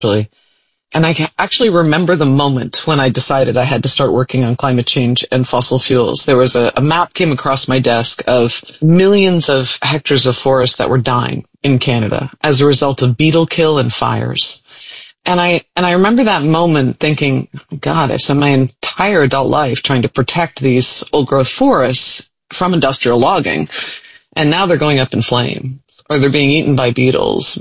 actually. And I can actually remember the moment when I decided I had to start working on climate change and fossil fuels. There was a map came across my desk of millions of hectares of forest that were dying in Canada as a result of beetle kill and fires. And I remember that moment thinking, God, I've spent my entire adult life trying to protect these old growth forests from industrial logging. And now they're going up in flame, or they're being eaten by beetles,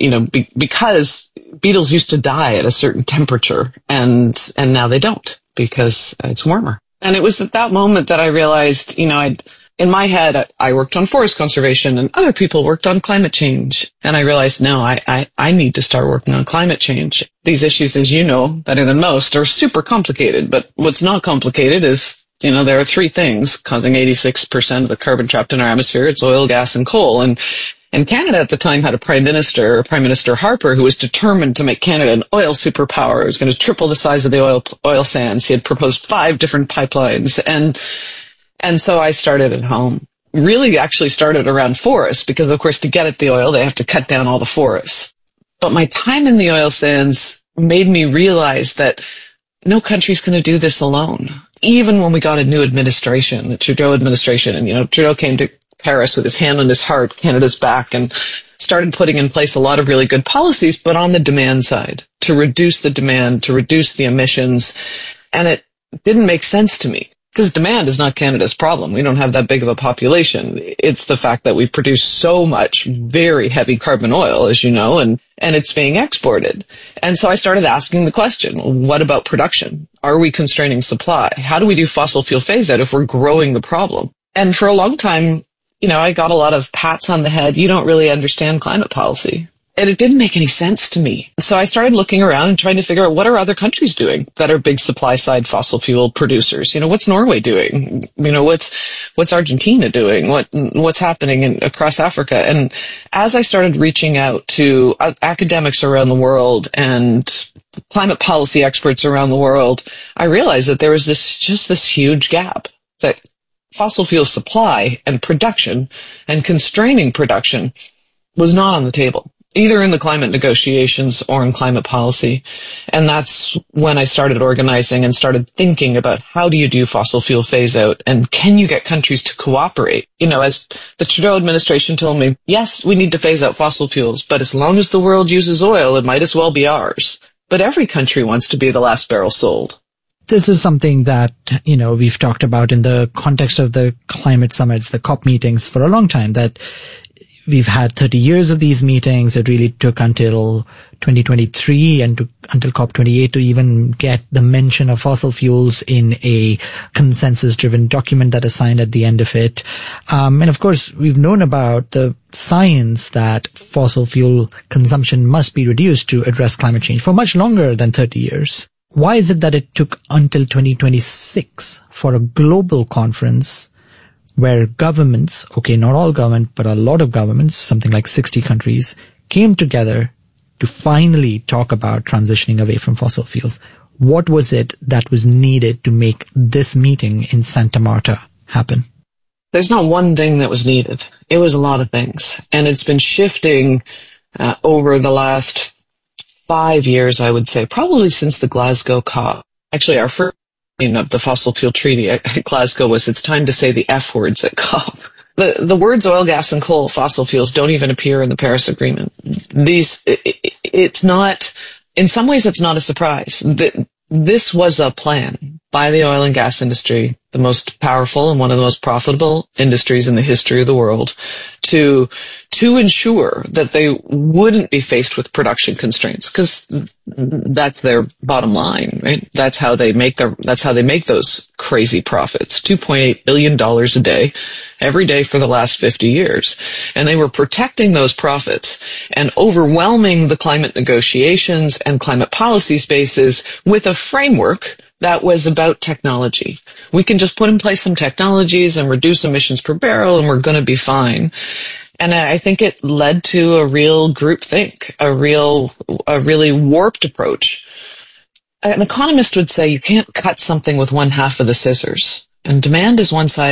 because beetles used to die at a certain temperature, and now they don't because it's warmer. And it was at that moment that I realized, in my head, I worked on forest conservation and other people worked on climate change. And I realized, no, I need to start working on climate change. These issues, as you know better than most, are super complicated. But what's not complicated is, there are three things causing 86% of the carbon trapped in our atmosphere. It's oil, gas, and coal. And Canada at the time had a Prime Minister Harper, who was determined to make Canada an oil superpower. It was going to triple the size of the oil sands. He had proposed 5 different pipelines. And so I started at home. Really actually started around forests because, of course, to get at the oil, they have to cut down all the forests. But my time in the oil sands made me realize that no country's going to do this alone. Even when we got a new administration, the Trudeau administration, and, Trudeau came to Paris with his hand on his heart, Canada's back, and started putting in place a lot of really good policies, but on the demand side, to reduce the demand, to reduce the emissions. And it didn't make sense to me. Because demand is not Canada's problem. We don't have that big of a population. It's the fact that we produce so much very heavy carbon oil, as you know, and it's being exported. And so I started asking the question, what about production? Are we constraining supply? How do we do fossil fuel phase out if we're growing the problem? And for a long time, I got a lot of pats on the head. You don't really understand climate policy. And it didn't make any sense to me. So I started looking around and trying to figure out what are other countries doing that are big supply side fossil fuel producers. What's Norway doing? What's Argentina doing? What's happening across Africa? And as I started reaching out to academics around the world and climate policy experts around the world, I realized that there was this huge gap, that fossil fuel supply and production and constraining production was not on the table, either in the climate negotiations or in climate policy. And that's when I started organizing and started thinking about how do you do fossil fuel phase out, and can you get countries to cooperate? As the Trudeau administration told me, yes, we need to phase out fossil fuels, but as long as the world uses oil, it might as well be ours. But every country wants to be the last barrel sold. This is something that, we've talked about in the context of the climate summits, the COP meetings for a long time, that we've had 30 years of these meetings. It really took until 2023 and until COP28 to even get the mention of fossil fuels in a consensus-driven document that is signed at the end of it. And of course, we've known about the science that fossil fuel consumption must be reduced to address climate change for much longer than 30 years. Why is it that it took until 2026 for a global conference where governments, okay, not all government, but a lot of governments, something like 60 countries, came together to finally talk about transitioning away from fossil fuels? What was it that was needed to make this meeting in Santa Marta happen? There's not one thing that was needed. It was a lot of things. And it's been shifting over the last 5 years, I would say, probably since the Glasgow COP. Actually, our first of the fossil fuel treaty at Glasgow was, it's time to say the F words at COP. The words oil, gas, and coal, fossil fuels, don't even appear in the Paris Agreement. It's not, in some ways it's not a surprise. This was a plan by the oil and gas industry, the most powerful and one of the most profitable industries in the history of the world, to ensure that they wouldn't be faced with production constraints, because that's their bottom line, right? That's how they make those crazy profits. $2.8 billion a day, every day for the last 50 years. And they were protecting those profits and overwhelming the climate negotiations and climate policy spaces with a framework that was about technology. We can just put in place some technologies and reduce emissions per barrel and we're going to be fine. And I think it led to a real groupthink, a really warped approach. An economist would say you can't cut something with one half of the scissors. And demand is one side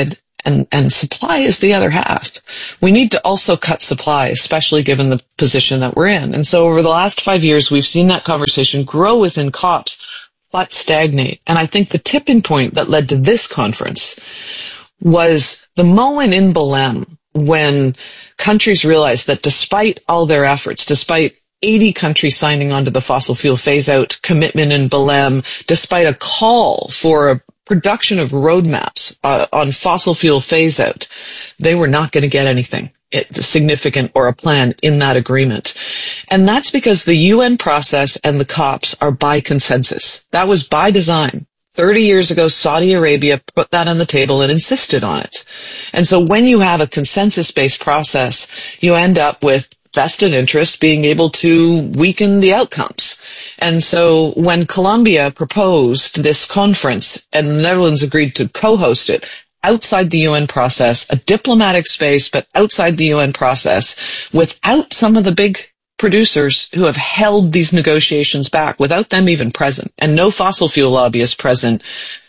and supply is the other half. We need to also cut supply, especially given the position that we're in. And so over the last 5 years, we've seen that conversation grow within COPs, but stagnate. And I think the tipping point that led to this conference was the moment in Belém when countries realized that despite all their efforts, despite 80 countries signing on to the fossil fuel phase-out commitment in Belém, despite a call for a production of roadmaps on fossil fuel phase-out, they were not going to get anything significant or a plan in that agreement. And that's because the UN process and the COPs are by consensus. That was by design. 30 years ago, Saudi Arabia put that on the table and insisted on it. And so when you have a consensus-based process, you end up with vested interests being able to weaken the outcomes. And so when Colombia proposed this conference and the Netherlands agreed to co-host it outside the UN process, a diplomatic space, but outside the UN process, without some of the big producers who have held these negotiations back, without them even present, and no fossil fuel lobbyists present,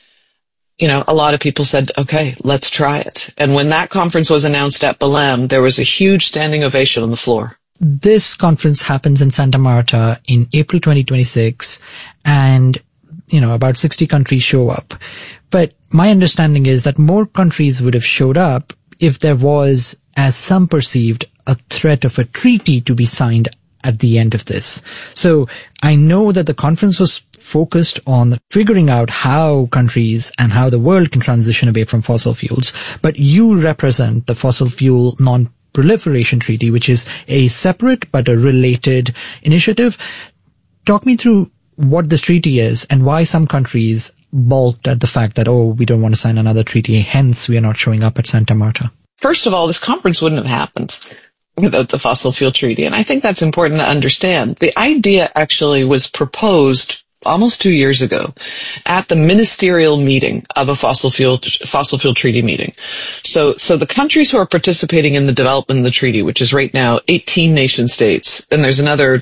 a lot of people said, okay, let's try it. And when that conference was announced at Belém, there was a huge standing ovation on the floor. This conference happens in Santa Marta in April 2026, and, about 60 countries show up. But my understanding is that more countries would have showed up if there was, as some perceived, a threat of a treaty to be signed at the end of this. So I know that the conference was focused on figuring out how countries and how the world can transition away from fossil fuels, but you represent the Fossil Fuel Non-Proliferation Treaty, which is a separate but a related initiative. Talk me through what this treaty is and why some countries balked at the fact that, we don't want to sign another treaty, hence we are not showing up at Santa Marta. First of all, this conference wouldn't have happened without the Fossil Fuel Treaty, and I think that's important to understand. The idea actually was proposed almost 2 years ago at the ministerial meeting of a fossil fuel treaty meeting. So the countries who are participating in the development of the treaty, which is right now 18 nation states, and there's another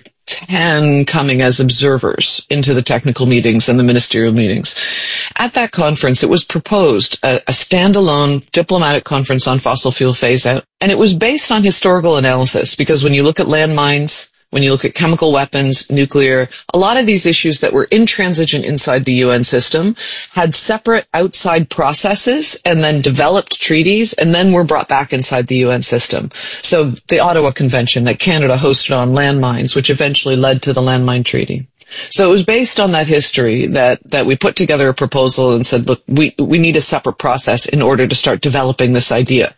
10 coming as observers into the technical meetings and the ministerial meetings. At that conference, it was proposed a standalone diplomatic conference on fossil fuel phase-out, and it was based on historical analysis, because when you look at landmines, when you look at chemical weapons, nuclear, a lot of these issues that were intransigent inside the UN system had separate outside processes and then developed treaties and then were brought back inside the UN system. So the Ottawa Convention that Canada hosted on landmines, which eventually led to the Landmine Treaty. So it was based on that history that we put together a proposal and said, look, we need a separate process in order to start developing this idea.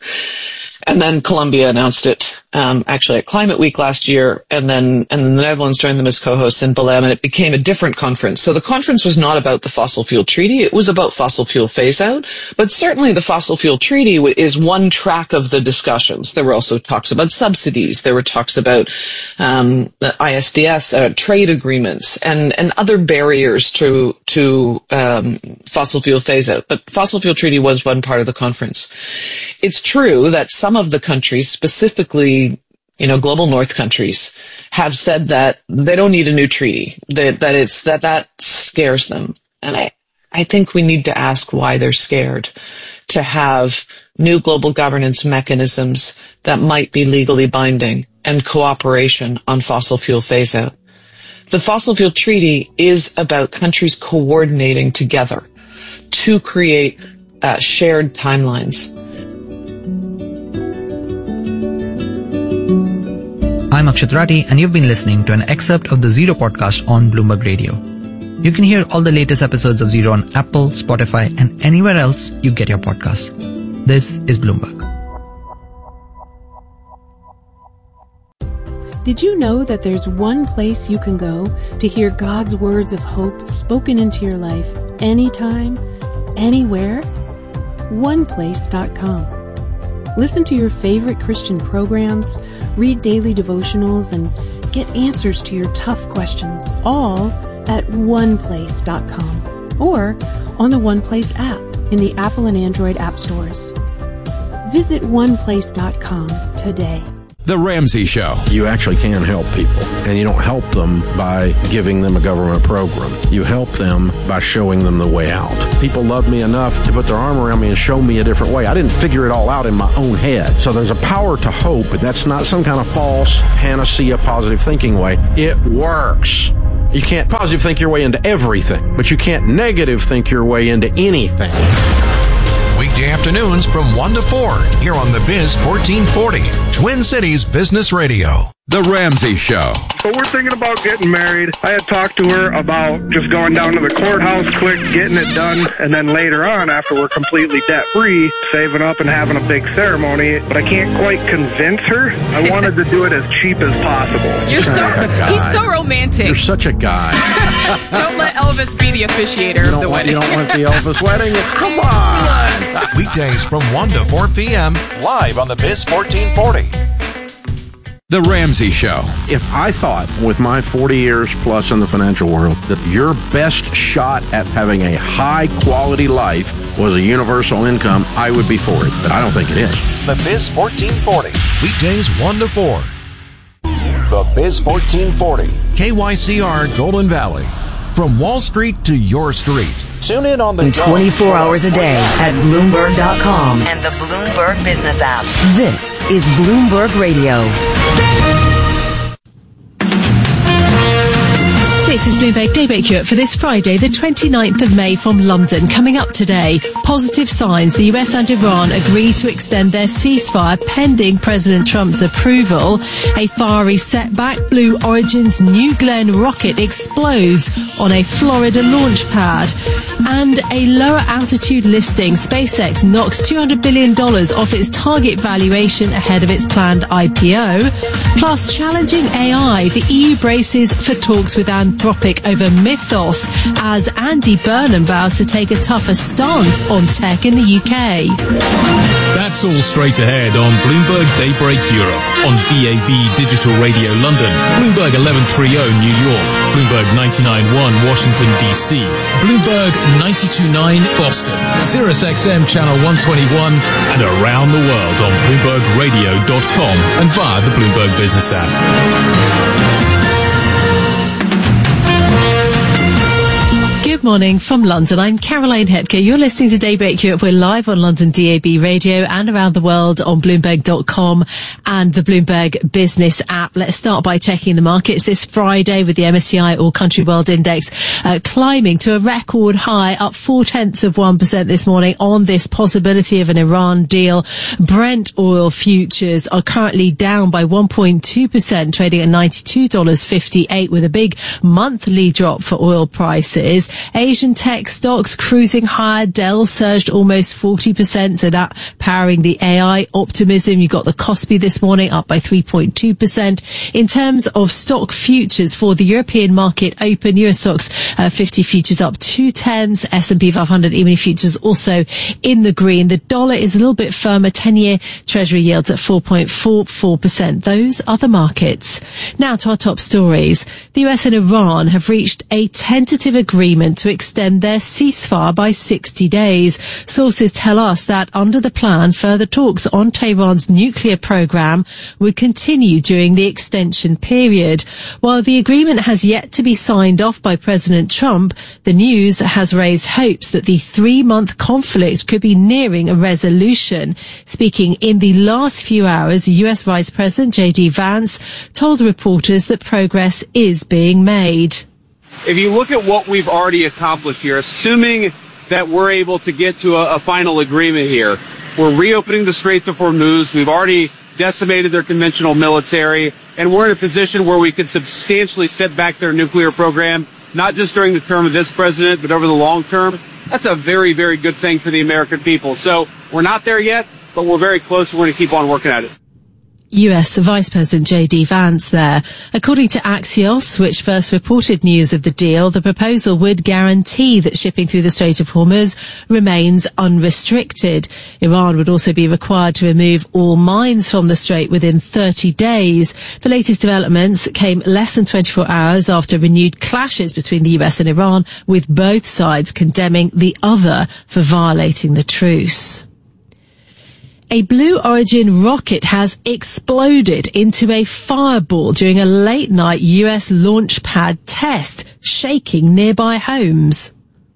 And then Colombia announced it, actually at Climate Week last year, and then the Netherlands joined them as co-hosts in Belém, and it became a different conference. So the conference was not about the fossil fuel treaty, it was about fossil fuel phase-out, but certainly the fossil fuel treaty is one track of the discussions. There were also talks about subsidies, there were talks about the ISDS, trade agreements, and other barriers to fossil fuel phase-out. But fossil fuel treaty was one part of the conference. It's true that some of the countries, specifically, global north countries, have said that they don't need a new treaty, that scares them. And I think we need to ask why they're scared to have new global governance mechanisms that might be legally binding and cooperation on fossil fuel phase-out. The fossil fuel treaty is about countries coordinating together to create shared timelines. I'm Akshat Rathi, and you've been listening to an excerpt of the Zero podcast on Bloomberg Radio. You can hear all the latest episodes of Zero on Apple, Spotify, and anywhere else you get your podcasts. This is Bloomberg. Did you know that there's one place you can go to hear God's words of hope spoken into your life anytime, anywhere? OnePlace.com. Listen to your favorite Christian programs, read daily devotionals, and get answers to your tough questions, all at OnePlace.com or on the OnePlace app in the Apple and Android app stores. Visit OnePlace.com today. The Ramsey Show. You actually can help people, and you don't help them by giving them a government program. You help them by showing them the way out. People love me enough to put their arm around me and show me a different way. I didn't figure it all out in my own head. So there's a power to hope, but that's not some kind of false panacea positive thinking way. It works. You can't positive think your way into everything, but you can't negative think your way into anything. Weekday afternoons from 1 to 4 here on the Biz 1440, Twin Cities Business Radio. The Ramsey Show. So we're thinking about getting married. I had talked to her about just going down to the courthouse quick, getting it done, and then later on, after we're completely debt-free, saving up and having a big ceremony. But I can't quite convince her. I wanted to do it as cheap as possible. He's so romantic. You're such a guy. Don't let Elvis be the officiator of the wedding. You don't want the Elvis wedding? Come on! Weekdays from 1 to 4 p.m. live on the Biz 1440. The Ramsey Show. If I thought, with my 40 years plus in the financial world, that your best shot at having a high-quality life was a universal income, I would be for it. But I don't think it is. The Biz 1440. Weekdays 1 to 4. The Biz 1440. KYCR Golden Valley. From Wall Street to your street. Tune in on the 24 hours a day at Bloomberg.com and the Bloomberg Business app. This is Bloomberg Radio. This is Bloomberg Daybreak Europe for this Friday, the 29th of May from London. Coming up today, positive signs. The US and Iran agree to extend their ceasefire pending President Trump's approval. A fiery setback. Blue Origin's New Glenn rocket explodes on a Florida launch pad. And a lower altitude listing. SpaceX knocks $200 billion off its target valuation ahead of its planned IPO. Plus, challenging AI. The EU braces for talks with Anthropic over Mythos as Andy Burnham vows to take a tougher stance on tech in the UK. That's all straight ahead on Bloomberg Daybreak Europe, on DAB Digital Radio London, Bloomberg 1130 New York, Bloomberg 99.1 Washington DC, Bloomberg 92.9 Boston, Sirius XM Channel 121, and around the world on BloombergRadio.com and via the Bloomberg Business app. Good morning from London. I'm Caroline Hepker. You're listening to Daybreak Europe. We're live on London DAB Radio and around the world on Bloomberg.com and the Bloomberg Business app. Let's start by checking the markets this Friday with the MSCI All Country World Index climbing to a record high, up 0.4% this morning on this possibility of an Iran deal. Brent oil futures are currently down by 1.2%, trading at $92.58 with a big monthly drop for oil prices. Asian tech stocks cruising higher. Dell surged almost 40%, so that powering the AI optimism. You got the Kospi this morning up by 3.2%. In terms of stock futures for the European market open, Euro Stocks 50 futures up 0.2, S&P 500 E-mini futures also in the green. The dollar is a little bit firmer, 10-year Treasury yields at 4.44%. Those are the markets. Now to our top stories. The US and Iran have reached a tentative agreement to extend their ceasefire by 60 days. Sources tell us that under the plan, further talks on Tehran's nuclear program would continue during the extension period. While the agreement has yet to be signed off by President Trump, the news has raised hopes that the 3-month conflict could be nearing a resolution. Speaking in the last few hours, US Vice President J.D. Vance told reporters that progress is being made. If you look at what we've already accomplished here, assuming that we're able to get to a final agreement here, we're reopening the Straits of Hormuz. We've already decimated their conventional military, and we're in a position where we can substantially set back their nuclear program, not just during the term of this president, but over the long term. That's a very, very good thing for the American people. So we're not there yet, but we're very close. We're going to keep on working at it. US Vice President J.D. Vance there. According to Axios, which first reported news of the deal, the proposal would guarantee that shipping through the Strait of Hormuz remains unrestricted. Iran would also be required to remove all mines from the strait within 30 days. The latest developments came less than 24 hours after renewed clashes between the US and Iran, with both sides condemning the other for violating the truce. A Blue Origin rocket has exploded into a fireball during a late-night US launch pad test, shaking nearby homes.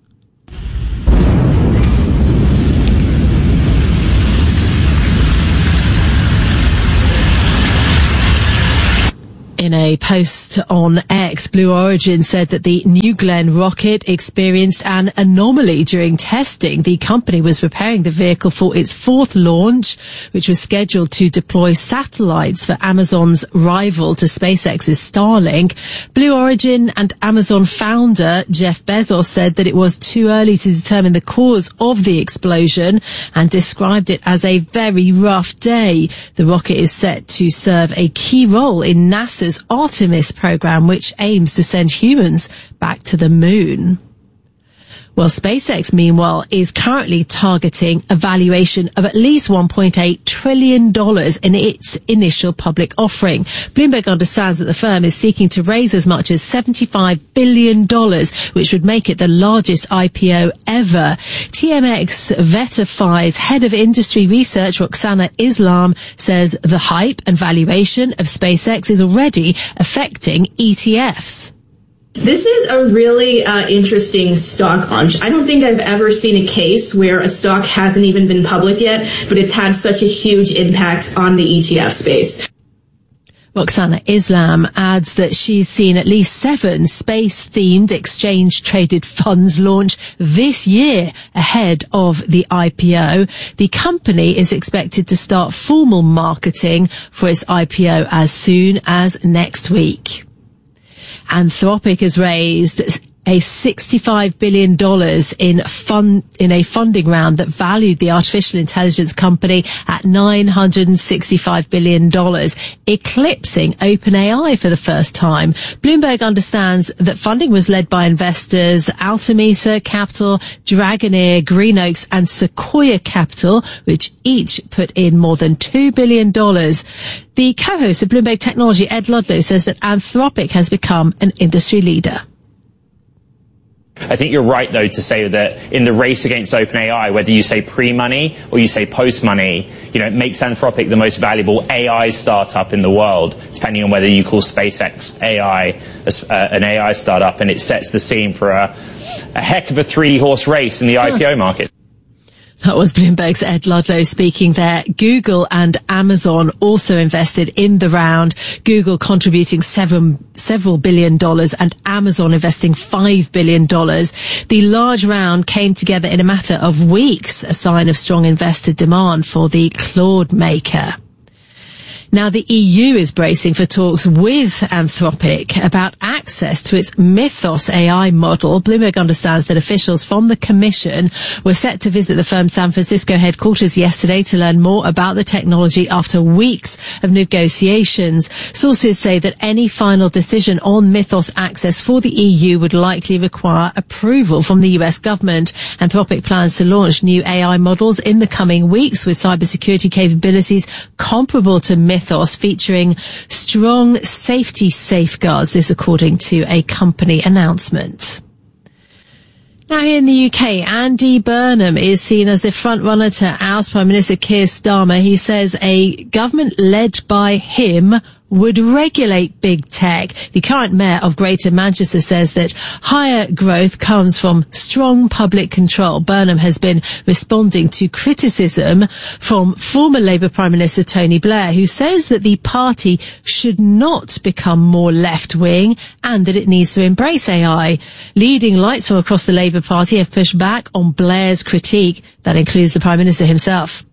In a post on X, Blue Origin said that the New Glenn rocket experienced an anomaly during testing. The company was preparing the vehicle for its fourth launch, which was scheduled to deploy satellites for Amazon's rival to SpaceX's Starlink. Blue Origin and Amazon founder Jeff Bezos said that it was too early to determine the cause of the explosion and described it as a very rough day. The rocket is set to serve a key role in NASA's Artemis program, which aims to send humans back to the moon. Well, SpaceX, meanwhile, is currently targeting a valuation of at least $1.8 trillion in its initial public offering. Bloomberg understands that the firm is seeking to raise as much as $75 billion, which would make it the largest IPO ever. TMX Verify's head of industry research, Roxana Islam, says the hype and valuation of SpaceX is already affecting ETFs. This is a really interesting stock launch. I don't think I've ever seen a case where a stock hasn't even been public yet, but it's had such a huge impact on the ETF space. Roxana Islam adds that she's seen at least 7 space-themed exchange-traded funds launch this year ahead of the IPO. The company is expected to start formal marketing for its IPO as soon as next week. Anthropic has raised a $65 billion in a funding round that valued the artificial intelligence company at $965 billion, eclipsing OpenAI for the first time. Bloomberg understands that funding was led by investors Altimeter Capital, Dragoneer, Green Oaks, and Sequoia Capital, which each put in more than $2 billion. The co-host of Bloomberg Technology, Ed Ludlow, says that Anthropic has become an industry leader. I think you're right, though, to say that in the race against OpenAI, whether you say pre-money or you say post-money, it makes Anthropic the most valuable AI startup in the world, depending on whether you call SpaceX AI an AI startup, and it sets the scene for a heck of a 3-horse race in the IPO market. That was Bloomberg's Ed Ludlow speaking there. Google and Amazon also invested in the round, Google contributing several billion dollars and Amazon investing $5 billion. The large round came together in a matter of weeks, a sign of strong investor demand for the Claude maker. Now, the EU is bracing for talks with Anthropic about access to its Mythos AI model. Bloomberg understands that officials from the Commission were set to visit the firm's San Francisco headquarters yesterday to learn more about the technology after weeks of negotiations. Sources say that any final decision on Mythos access for the EU would likely require approval from the US government. Anthropic plans to launch new AI models in the coming weeks with cybersecurity capabilities comparable to Mythos, featuring strong safety safeguards, this according to a company announcement. Now, here in the UK, Andy Burnham is seen as the front-runner to oust Prime Minister Keir Starmer. He says a government led by him would regulate big tech. The current mayor of Greater Manchester says that higher growth comes from strong public control. Burnham has been responding to criticism from former Labour Prime Minister Tony Blair, who says that the party should not become more left-wing and that it needs to embrace AI. Leading lights from across the Labour Party have pushed back on Blair's critique. That includes the Prime Minister himself.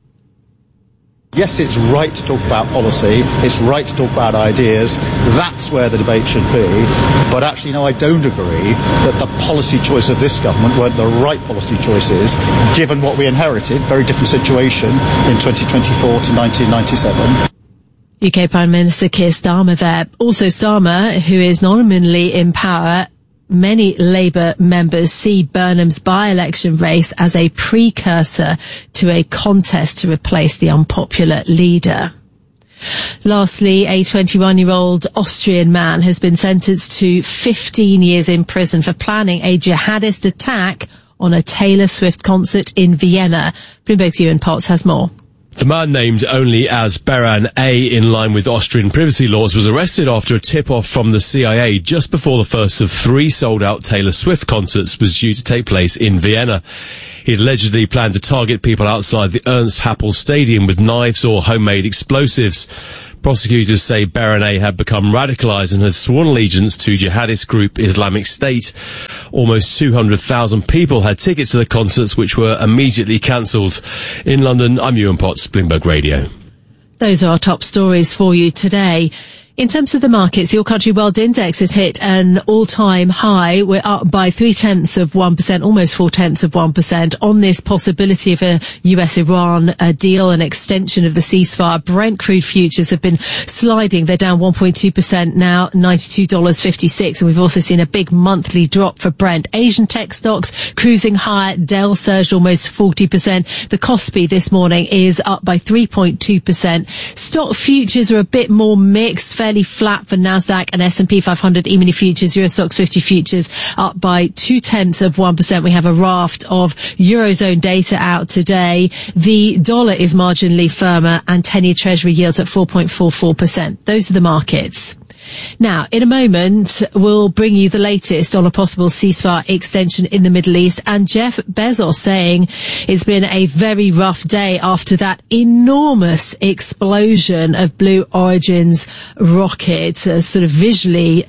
Yes, it's right to talk about policy, it's right to talk about ideas, that's where the debate should be, but actually, no, I don't agree that the policy choice of this government weren't the right policy choices, given what we inherited, very different situation in 2024 to 1997. UK Prime Minister Keir Starmer there. Also Starmer, who is nominally in power. Many Labour members see Burnham's by-election race as a precursor to a contest to replace the unpopular leader. Lastly, a 21-year-old Austrian man has been sentenced to 15 years in prison for planning a jihadist attack on a Taylor Swift concert in Vienna. Bloomberg's Ewan Potts has more. The man, named only as Beran A. in line with Austrian privacy laws, was arrested after a tip-off from the CIA just before the first of 3 sold-out Taylor Swift concerts was due to take place in Vienna. He allegedly planned to target people outside the Ernst Happel Stadium with knives or homemade explosives. Prosecutors say Beran A. had become radicalized and had sworn allegiance to jihadist group Islamic State. Almost 200,000 people had tickets to the concerts, which were immediately cancelled. In London, I'm Ewan Potts, Bloomberg Radio. Those are our top stories for you today. In terms of the markets, the All Country World Index has hit an all-time high. We're up by 0.3%, almost 0.4% on this possibility of a US-Iran deal, an extension of the ceasefire. Brent crude futures have been sliding. They're down 1.2% now, $92.56. And we've also seen a big monthly drop for Brent. Asian tech stocks cruising higher. Dell surged almost 40%. The Kospi this morning is up by 3.2%. Stock futures are a bit more mixed, fairly flat for Nasdaq and S&P 500 E-mini futures. Euro Stoxx 50 futures up by 0.2%. We have a raft of Eurozone data out today. The dollar is marginally firmer and 10-year Treasury yields at 4.44%. Those are the markets. Now, in a moment, we'll bring you the latest on a possible ceasefire extension in the Middle East, and Jeff Bezos saying it's been a very rough day after that enormous explosion of Blue Origin's rocket, sort of visually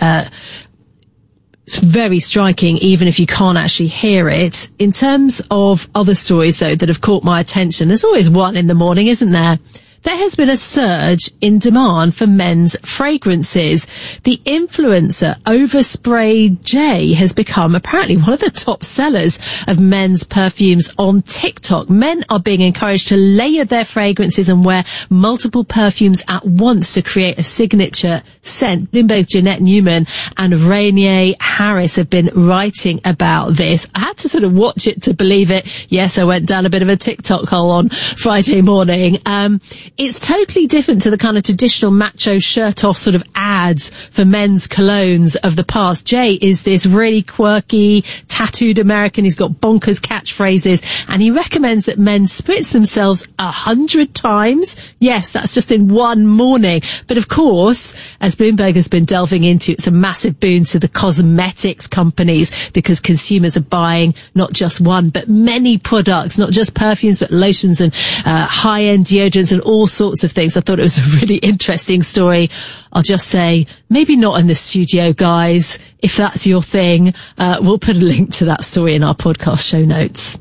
very striking, even if you can't actually hear it. In terms of other stories, though, that have caught my attention, there's always one in the morning, isn't there? There has been a surge in demand for men's fragrances. The influencer Overspray J has become apparently one of the top sellers of men's perfumes on TikTok. Men are being encouraged to layer their fragrances and wear multiple perfumes at once to create a signature scent. Bloomberg's Jeanette Newman and Rainier Harris have been writing about this. I had to sort of watch it to believe it. Yes, I went down a bit of a TikTok hole on Friday morning. It's totally different to the kind of traditional macho shirt-off sort of ads for men's colognes of the past. Jay is this really quirky, tattooed American. He's got bonkers catchphrases, and he recommends that men spritz themselves 100 times. Yes, that's just in one morning. But of course, as Bloomberg has been delving into, it's a massive boon to the cosmetics companies because consumers are buying not just one, but many products, not just perfumes, but lotions and high-end deodorants and all sorts of things. I thought it was a really interesting story. I'll just say, maybe not in the studio, guys. If that's your thing, we'll put a link to that story in our podcast show notes.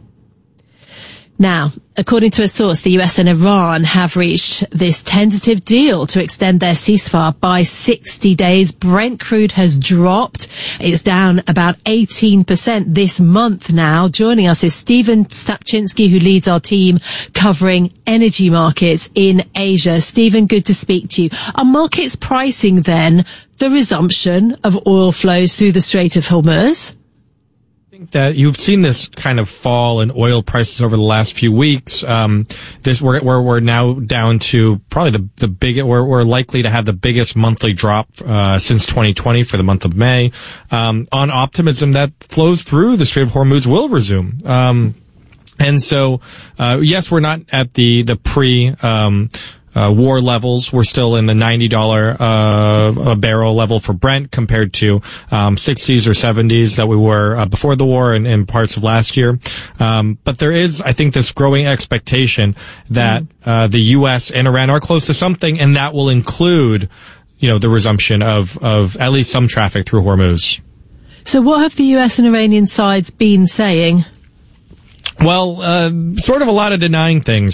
Now, according to a source, the US and Iran have reached this tentative deal to extend their ceasefire by 60 days. Brent crude has dropped. It's down about 18% this month now. Joining us is Stephen Stapczynski, who leads our team covering energy markets in Asia. Stephen, good to speak to you. Are markets pricing then the resumption of oil flows through the Strait of Hormuz? That you've seen this kind of fall in oil prices over the last few weeks. We're now down to probably the biggest. We're likely to have the biggest monthly drop since 2020 for the month of May. On optimism that flows through the Strait of Hormuz will resume. And so, yes, we're not at the pre war levels. We're still in the $90 a barrel level for Brent compared to 60s or 70s that we were before the war and in parts of last year. But there is, I think, this growing expectation that the U.S. and Iran are close to something, and that will include, the resumption of at least some traffic through Hormuz. So what have the U.S. and Iranian sides been saying? Well, sort of a lot of denying things.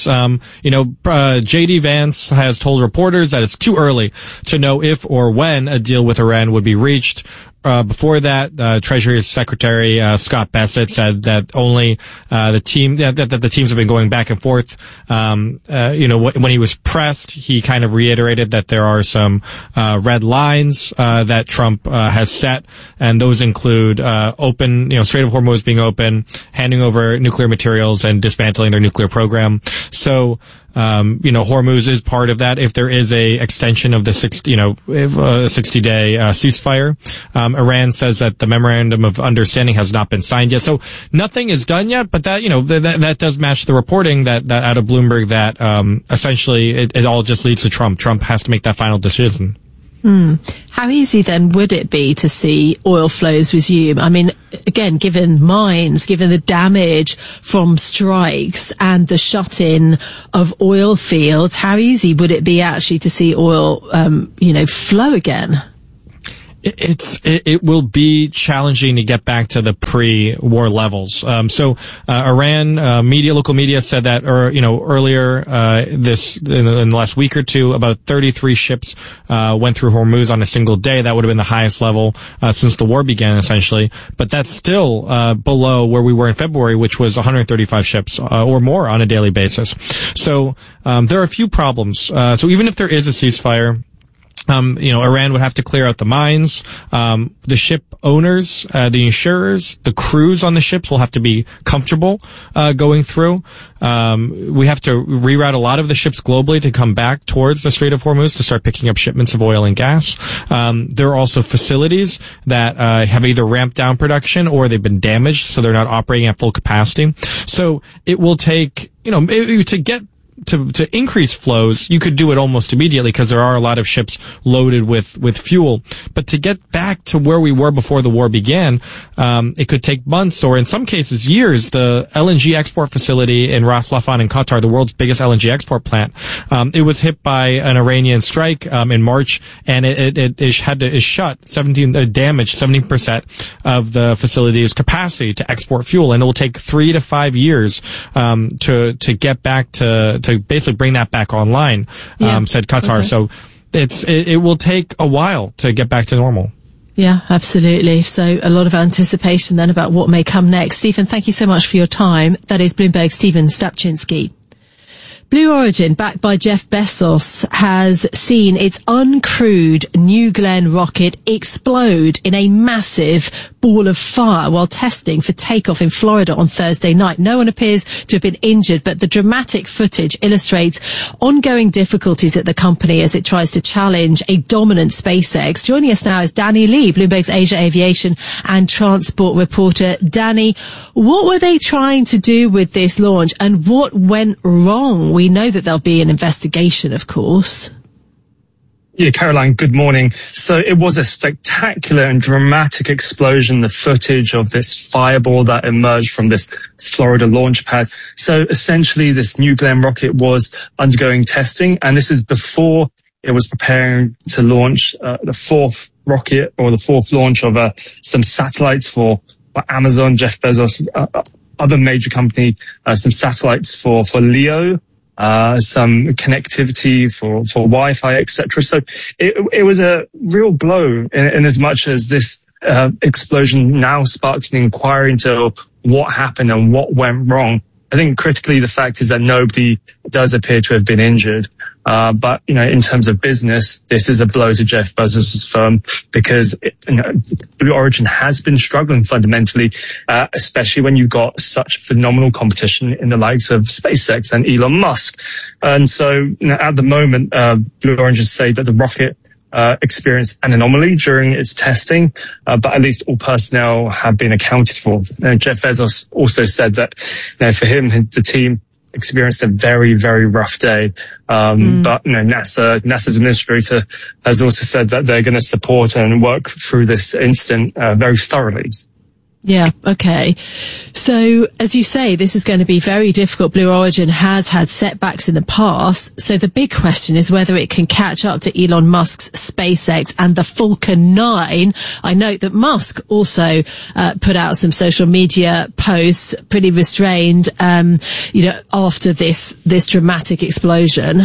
J.D. Vance has told reporters that it's too early to know if or when a deal with Iran would be reached. Before that, Treasury Secretary Scott Bessent said that only the teams have been going back and forth. When he was pressed, he kind of reiterated that there are some red lines that Trump has set, and those include open, Strait of Hormuz being open, handing over nuclear materials, and dismantling their nuclear program. So Hormuz is part of that. If there is a extension of the 60-day ceasefire, Iran says that the memorandum of understanding has not been signed yet. So nothing is done yet, but that does match the reporting that out of Bloomberg that essentially it all just leads to Trump. Trump has to make that final decision. How easy then would it be to see oil flows resume? I mean, again, given mines, given the damage from strikes and the shut-in of oil fields, how easy would it be actually to see oil, flow again? It will be challenging to get back to the pre-war levels. Iran local media said that, earlier in the last week or two, about 33 ships went through Hormuz on a single day. That would have been the highest level since the war began, essentially. But that's still below where we were in February, which was 135 ships or more on a daily basis. So there are a few problems. So even if there is a ceasefire, Iran would have to clear out the mines. The ship owners, the insurers, the crews on the ships will have to be comfortable going through. We have to reroute a lot of the ships globally to come back towards the Strait of Hormuz to start picking up shipments of oil and gas. There are also facilities that have either ramped down production or they've been damaged, so they're not operating at full capacity. So it will take, to get to increase flows, you could do it almost immediately because there are a lot of ships loaded with fuel. But to get back to where we were before the war began, it could take months or in some cases years. The LNG export facility in Ras Laffan in Qatar, the world's biggest LNG export plant, it was hit by an Iranian strike in March, and it shut, damaged 17% of the facility's capacity to export fuel, and it will take 3 to 5 years to get back to basically bring that back online, said Qatar. Okay. So it will take a while to get back to normal. Yeah, absolutely. So a lot of anticipation then about what may come next. Stephen, thank you so much for your time. That is Bloomberg's Stephen Stapczynski. Blue Origin, backed by Jeff Bezos, has seen its uncrewed New Glenn rocket explode in a massive ball of fire while testing for takeoff in Florida on Thursday night. No one appears to have been injured, but the dramatic footage illustrates ongoing difficulties at the company as it tries to challenge a dominant SpaceX. Joining us now is Danny Lee, Bloomberg's Asia Aviation and Transport reporter. Danny, what were they trying to do with this launch and what went wrong? We know that there'll be an investigation, of course. Yeah, Caroline, good morning. So it was a spectacular and dramatic explosion, the footage of this fireball that emerged from this Florida launch pad. So essentially, this New Glenn rocket was undergoing testing, and this is before it was preparing to launch the fourth rocket or the fourth launch of some satellites for Amazon, Jeff Bezos, other major company, some satellites for LEO. Some connectivity for Wi-Fi, etc. So it was a real blow in as much as this explosion now sparks an inquiry into what happened and what went wrong. I think critically the fact is that nobody does appear to have been injured. But, in terms of business, this is a blow to Jeff Bezos' firm because, Blue Origin has been struggling fundamentally, especially when you've got such phenomenal competition in the likes of SpaceX and Elon Musk. And so, at the moment, Blue Origin say that the rocket experienced an anomaly during its testing, but at least all personnel have been accounted for. Jeff Bezos also said that, for him, the team experienced a very, very rough day. But, NASA's administrator has also said that they're going to support and work through this incident very thoroughly. Yeah, okay. So, as you say, this is going to be very difficult. Blue Origin has had setbacks in the past. So the big question is whether it can catch up to Elon Musk's SpaceX and the Falcon 9. I note that Musk also put out some social media posts, pretty restrained, after this dramatic explosion.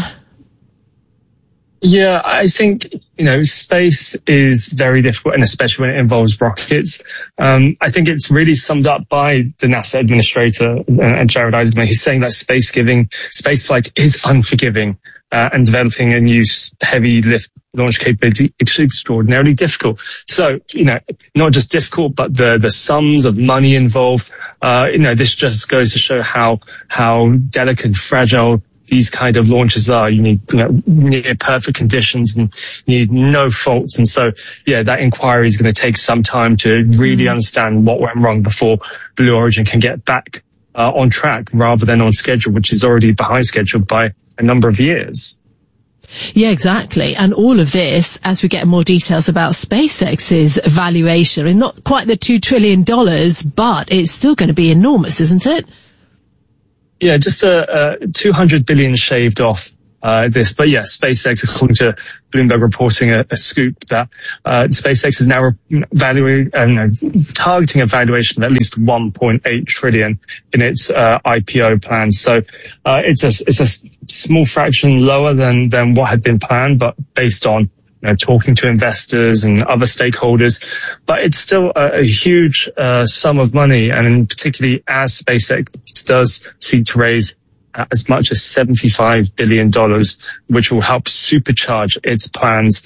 Yeah, I think, space is very difficult, and especially when it involves rockets. I think it's really summed up by the NASA administrator, Jared Isaacman. He's saying that spaceflight is unforgiving, and developing a new heavy lift launch capability is extraordinarily difficult. So, not just difficult, but the sums of money involved, this just goes to show how delicate and fragile these kind of launches are. You need, near perfect conditions and you need no faults. And so, that inquiry is going to take some time to really understand what went wrong before Blue Origin can get back on track rather than on schedule, which is already behind schedule by a number of years. Yeah, exactly. And all of this, as we get more details about SpaceX's valuation, and not quite the $2 trillion, but it's still going to be enormous, isn't it? Yeah, just $200 billion shaved off this. But SpaceX, according to Bloomberg reporting a scoop that SpaceX is now targeting a valuation of at least $1.8 trillion in its IPO plan. So it's a small fraction lower than what had been planned, but based on talking to investors and other stakeholders. But it's still a huge sum of money, and particularly as SpaceX does seek to raise as much as $75 billion, which will help supercharge its plans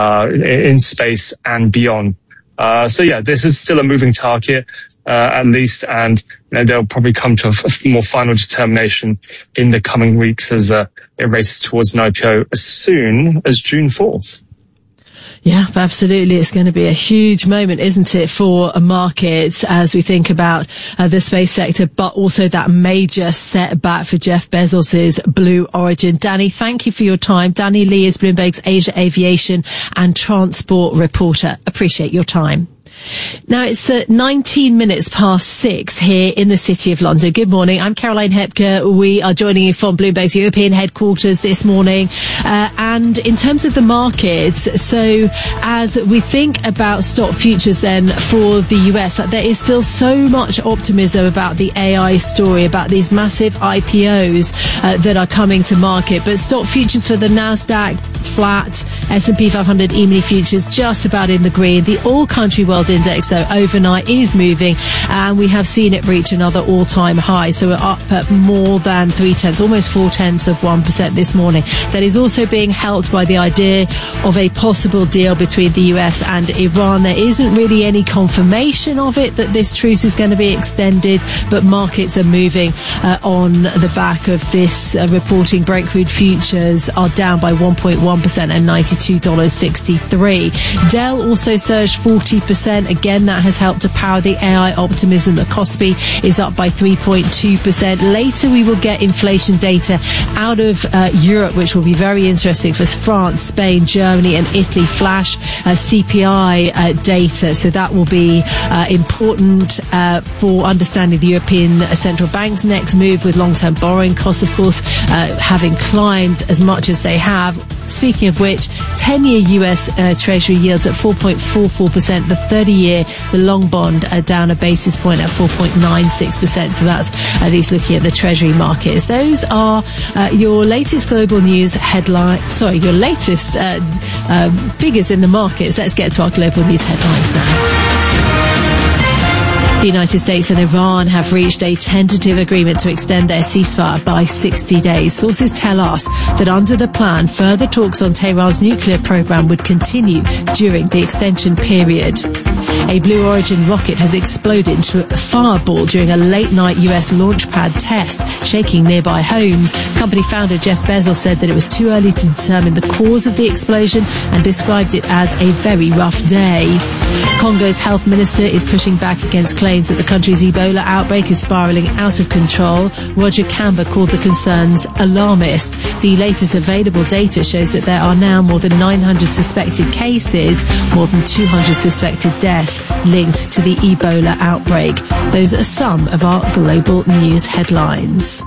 in space and beyond. This is still a moving target, at least, and they'll probably come to a more final determination in the coming weeks as it races towards an IPO as soon as June 4th. Yeah, absolutely. It's going to be a huge moment, isn't it, for markets as we think about the space sector, but also that major setback for Jeff Bezos's Blue Origin. Danny, thank you for your time. Danny Lee is Bloomberg's Asia Aviation and Transport reporter. Appreciate your time. Now it's 19 minutes past 6 here in the City of London. Good morning. I'm Caroline Hepker. We are joining you from Bloomberg's European headquarters this morning. And in terms of the markets, so as we think about stock futures then for the US, there is still so much optimism about the AI story, about these massive IPOs that are coming to market. But stock futures for the NASDAQ flat, S&P 500 E-mini futures just about in the green. The all-country world index, though, overnight is moving, and we have seen it reach another all-time high. So we're up at more than 0.3, almost 0.4% this morning. That is also being helped by the idea of a possible deal between the US and Iran. There isn't really any confirmation of it that this truce is going to be extended, but markets are moving on the back of this reporting. Brent crude futures are down by 1.1% and $92.63. Dell also surged 40%. Again, that has helped to power the AI optimism. The Kospi is up by 3.2%. Later, we will get inflation data out of Europe, which will be very interesting for France, Spain, Germany, and Italy. Flash CPI data. So that will be important for understanding the European Central Bank's next move, with long-term borrowing costs, of course, having climbed as much as they have. Speaking of which, 10-year US Treasury yields at 4.44%. The 30-year, the long bond, down a basis point at 4.96%. So that's at least looking at the Treasury markets. Those are your latest global news headline. Sorry, your latest figures in the markets. Let's get to our global news headlines now. The United States and Iran have reached a tentative agreement to extend their ceasefire by 60 days. Sources tell us that under the plan, further talks on Tehran's nuclear program would continue during the extension period. A Blue Origin rocket has exploded into a fireball during a late-night US launch pad test, shaking nearby homes. Company founder Jeff Bezos said that it was too early to determine the cause of the explosion and described it as a very rough day. Congo's health minister is pushing back against claims that the country's Ebola outbreak is spiraling out of control. Roger Kamba called the concerns alarmist. The latest available data shows that there are now more than 900 suspected cases, more than 200 suspected deaths linked to the Ebola outbreak. Those are some of our global news headlines.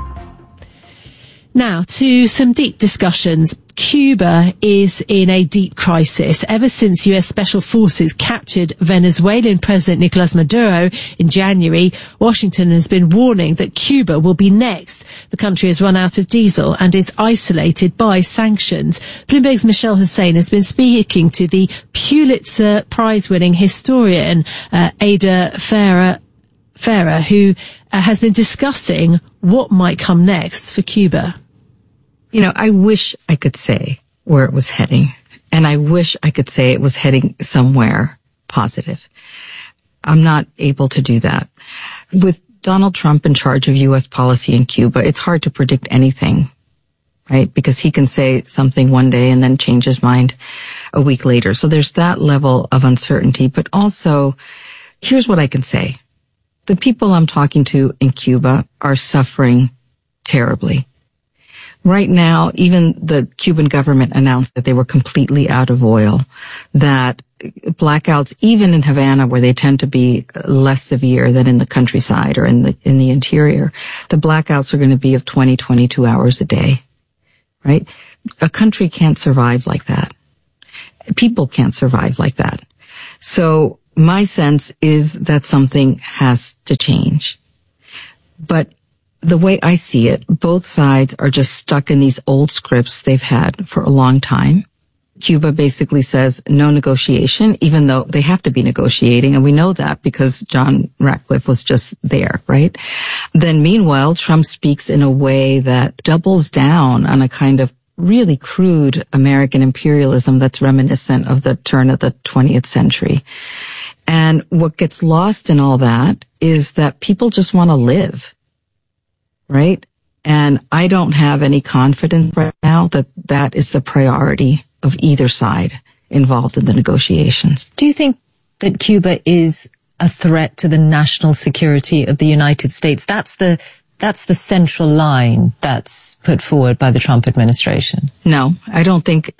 Now to some deep discussions. Cuba is in a deep crisis. Ever since US special forces captured Venezuelan President Nicolas Maduro in January, Washington has been warning that Cuba will be next. The country has run out of diesel and is isolated by sanctions. Bloomberg's Michelle Hussein has been speaking to the Pulitzer Prize-winning historian Ada Farah, who has been discussing what might come next for Cuba. You know, I wish I could say where it was heading, and I wish I could say it was heading somewhere positive. I'm not able to do that. With Donald Trump in charge of U.S. policy in Cuba, it's hard to predict anything right? Because he can say something one day and then change his mind a week later. So there's that level of uncertainty. But also, here's what I can say. The people I'm talking to in Cuba are suffering terribly. Right now, even the Cuban government announced that they were completely out of oil, that blackouts, even in Havana, where they tend to be less severe than in the countryside or in the interior, the blackouts are going to be of 20, 22 hours a day, right? A country can't survive like that. People can't survive like that. So my sense is that something has to change. But the way I see it, both sides are just stuck in these old scripts they've had for a long time. Cuba basically says no negotiation, even though they have to be negotiating, and we know that because John Ratcliffe was just there, right? Then meanwhile, Trump speaks in a way that doubles down on a kind of really crude American imperialism that's reminiscent of the turn of the 20th century. And what gets lost in all that is that people just want to live. Right? And I don't have any confidence right now that that is the priority of either side involved in the negotiations. Do you think that Cuba is a threat to the national security of the United States? That's the central line that's put forward by the Trump administration. No, I don't think,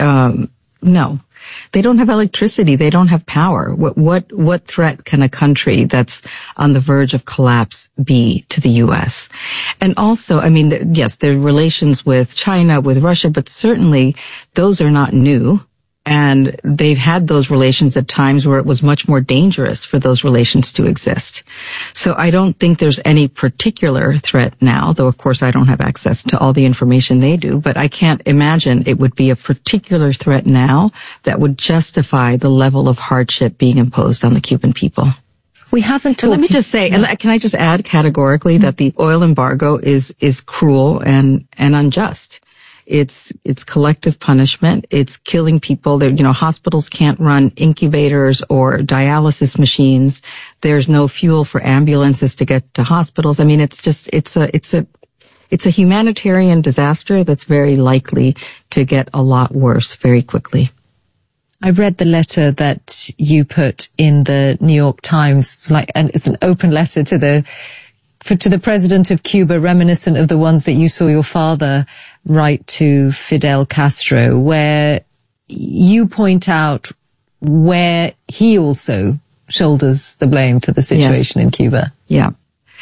no. They don't have electricity. They don't have power. What threat can a country that's on the verge of collapse be to the U.S.? And also, I mean, yes, there are relations with China, with Russia, but certainly those are not new. And they've had those relations at times where it was much more dangerous for those relations to exist. So I don't think there's any particular threat now, though of course I don't have access to all the information they do, but I can't imagine it would be a particular threat now that would justify the level of hardship being imposed on the Cuban people. We haven't talked. Let me just say, and can I just add categorically that the oil embargo is cruel and unjust. It's collective punishment. It's killing people. Hospitals can't run incubators or dialysis machines. There's no fuel for ambulances to get to hospitals. I mean, it's a humanitarian disaster that's very likely to get a lot worse very quickly. I read the letter that you put in the New York Times, and it's an open letter to the president of Cuba, reminiscent of the ones that you saw your father write to Fidel Castro, where you point out where he also shoulders the blame for the situation in Cuba. Yeah.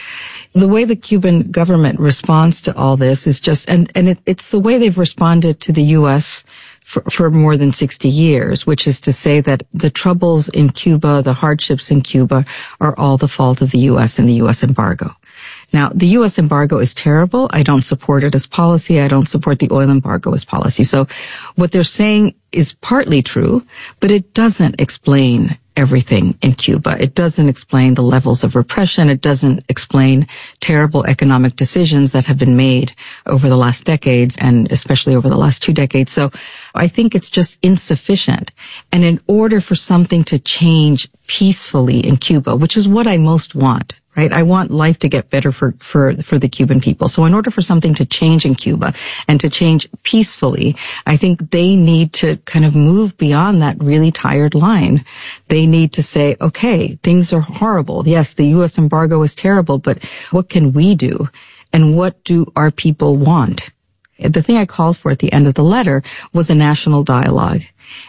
The way the Cuban government responds to all this is just, and it's the way they've responded to the U.S. for more than 60 years, which is to say that the troubles in Cuba, the hardships in Cuba, are all the fault of the U.S. and the U.S. embargo. Now, the U.S. embargo is terrible. I don't support it as policy. I don't support the oil embargo as policy. So what they're saying is partly true, but it doesn't explain everything in Cuba. It doesn't explain the levels of repression. It doesn't explain terrible economic decisions that have been made over the last decades and especially over the last 2 decades. So I think it's just insufficient. And in order for something to change peacefully in Cuba, which is what I most want, right? I want life to get better for the Cuban people. So in order for something to change in Cuba and to change peacefully, I think they need to kind of move beyond that really tired line. They need to say, okay, things are horrible. Yes, the U.S. embargo is terrible, but what can we do? And what do our people want? The thing I called for at the end of the letter was a national dialogue.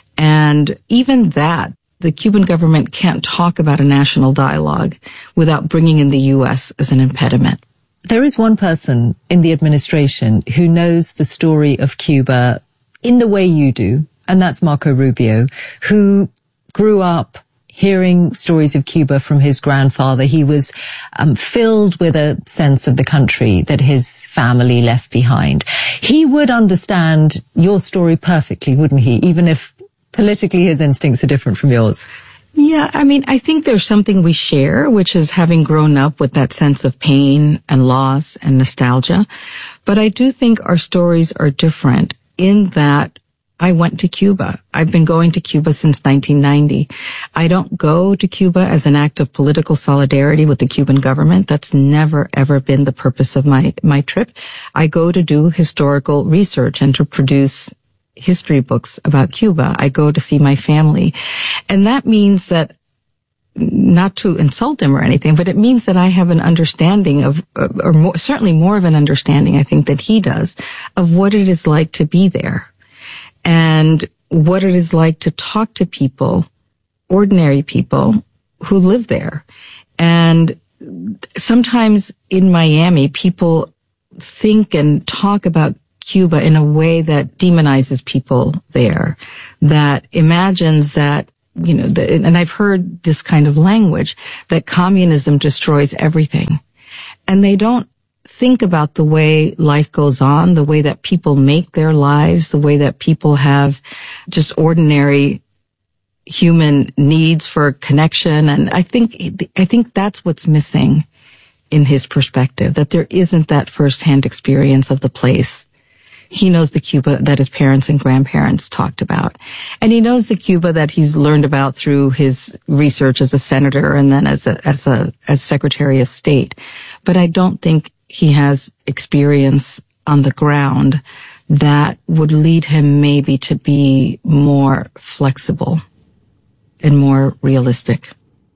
And even that, the Cuban government can't talk about a national dialogue without bringing in the U.S. as an impediment. There is one person in the administration who knows the story of Cuba in the way you do, and that's Marco Rubio, who grew up hearing stories of Cuba from his grandfather. He was filled with a sense of the country that his family left behind. He would understand your story perfectly, wouldn't he? Even if politically his instincts are different from yours. Yeah, I mean, I think there's something we share, which is having grown up with that sense of pain and loss and nostalgia. But I do think our stories are different in that I went to Cuba. I've been going to Cuba since 1990. I don't go to Cuba as an act of political solidarity with the Cuban government. That's never, ever been the purpose of my trip. I go to do historical research and to produce history books about Cuba. I go to see my family. And that means that, not to insult him or anything, but it means that I have an understanding of, or more, certainly more of an understanding, I think, that he does, of what it is like to be there. And what it is like to talk to people, ordinary people who live there. And sometimes in Miami, people think and talk about Cuba in a way that demonizes people there, that imagines that, you know, and I've heard this kind of language, that communism destroys everything. And they don't think about the way life goes on, the way that people make their lives, the way that people have just ordinary human needs for connection. And I think that's what's missing in his perspective, that there isn't that firsthand experience of the place. He knows the Cuba that his parents and grandparents talked about. And he knows the Cuba that he's learned about through his research as a senator and then as Secretary of State. But I don't think he has experience on the ground that would lead him maybe to be more flexible and more realistic.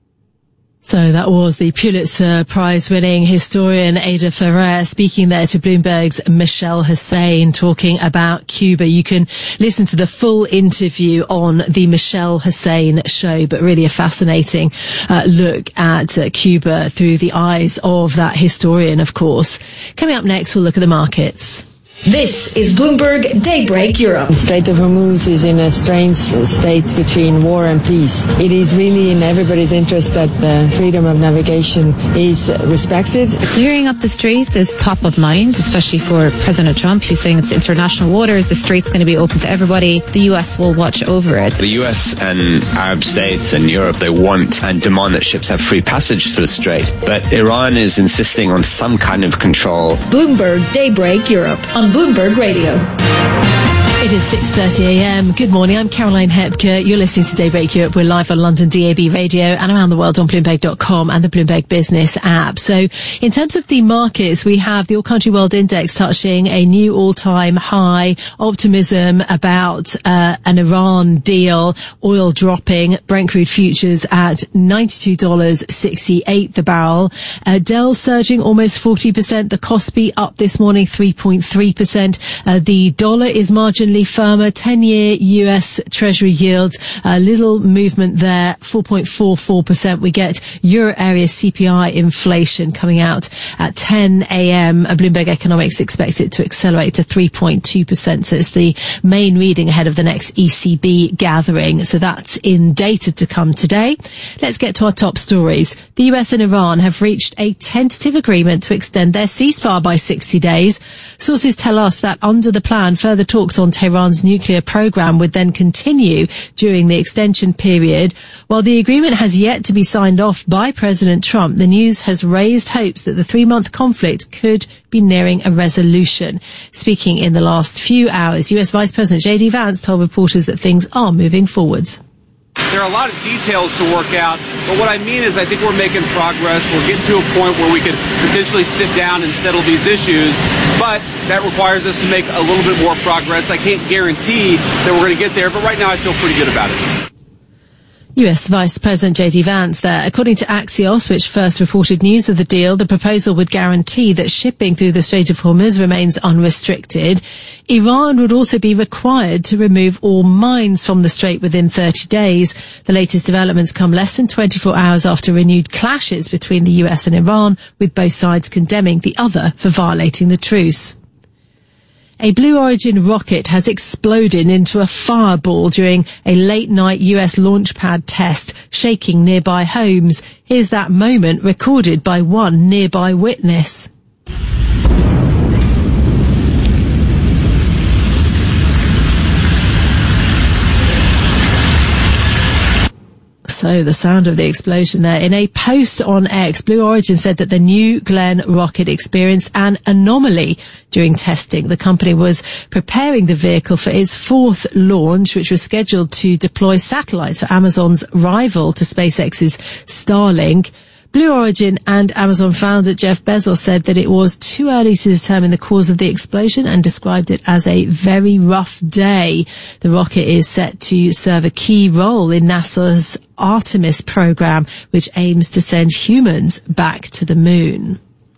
So that was the Pulitzer Prize-winning historian Ada Ferrer speaking there to Bloomberg's Michelle Hussein talking about Cuba. You can listen to the full interview on the Michelle Hussein show, but really a fascinating look at Cuba through the eyes of that historian, of course. Coming up next, we'll look at the markets. This is Bloomberg Daybreak Europe. The Strait of Hormuz is in a strange state between war and peace. It is really in everybody's interest that the freedom of navigation is respected. Clearing up the strait is top of mind, especially for President Trump. He's saying it's international waters. The strait's going to be open to everybody. The U.S. will watch over it. The U.S. and Arab states and Europe, they want and demand that ships have free passage through the strait. But Iran is insisting on some kind of control. Bloomberg Daybreak Europe on Bloomberg Radio. It is 6:30 a.m. Good morning. I'm Caroline Hepker. You're listening to Daybreak Europe. We're live on London DAB radio and around the world on Bloomberg.com and the Bloomberg Business app. So in terms of the markets, we have the All Country World Index touching a new all-time high. Optimism about an Iran deal. Oil dropping. Brent crude futures at $92.68 the barrel. Dell surging almost 40%. The Kospi up this morning 3.3%. The dollar is marginally firmer. 10-year US Treasury yields, a little movement there, 4.44%. We get Euro area CPI inflation coming out at 10 a.m. Bloomberg Economics expects it to accelerate to 3.2%. So it's the main reading ahead of the next ECB gathering. So that's in data to come today. Let's get to our top stories. The US and Iran have reached a tentative agreement to extend their ceasefire by 60 days. Sources tell us that under the plan, further talks on Tehran's nuclear program would then continue during the extension period. While the agreement has yet to be signed off by President Trump, the news has raised hopes that the 3-month conflict could be nearing a resolution. Speaking in the last few hours, US Vice President J.D. Vance told reporters that things are moving forwards. There are a lot of details to work out, but what I mean is I think we're making progress. We're getting to a point where we could potentially sit down and settle these issues, but that requires us to make a little bit more progress. I can't guarantee that we're going to get there, but right now I feel pretty good about it. US Vice President J.D. Vance there. According to Axios, which first reported news of the deal, the proposal would guarantee that shipping through the Strait of Hormuz remains unrestricted. Iran would also be required to remove all mines from the strait within 30 days. The latest developments come less than 24 hours after renewed clashes between the US and Iran, with both sides condemning the other for violating the truce. A Blue Origin rocket has exploded into a fireball during a late-night US launch pad test, shaking nearby homes. Here's that moment recorded by one nearby witness. So the sound of the explosion there. In a post on X, Blue Origin said that the New Glenn rocket experienced an anomaly during testing. The company was preparing the vehicle for its fourth launch, which was scheduled to deploy satellites for Amazon's rival to SpaceX's Starlink. Blue Origin and Amazon founder Jeff Bezos said that it was too early to determine the cause of the explosion and described it as a very rough day. The rocket is set to serve a key role in NASA's Artemis program, which aims to send humans back to the moon.